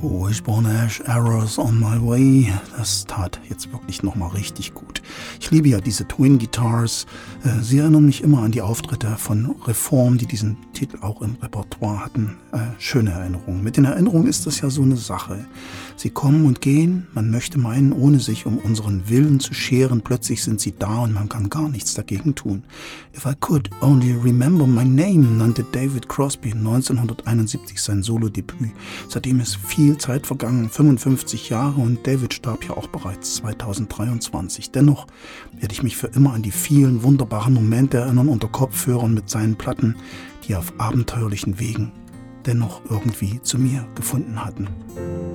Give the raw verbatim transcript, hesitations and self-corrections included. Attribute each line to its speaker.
Speaker 1: Wishbone Ash, Arrows on My Way, das tat jetzt wirklich nochmal richtig gut. Ich liebe ja diese Twin Guitars, sie erinnern mich immer an die Auftritte von Reform, die diesen Titel auch im Repertoire hatten. Äh, schöne Erinnerungen. Mit den Erinnerungen ist das ja so eine Sache. Sie kommen und gehen, man möchte meinen, ohne sich um unseren Willen zu scheren, plötzlich sind sie da und man kann gar nichts dagegen tun. If I Could Only Remember My Name nannte David Crosby neunzehnhunderteinundsiebzig sein Solo-Debüt. Seitdem ist viel Zeit vergangen, fünfundfünfzig Jahre, und David starb ja auch bereits zweitausenddreiundzwanzig. Dennoch werde ich mich für immer an die vielen wunderbaren Momente erinnern unter Kopfhörern mit seinen Platten, die auf abenteuerlichen Wegen dennoch irgendwie zu mir gefunden hatten.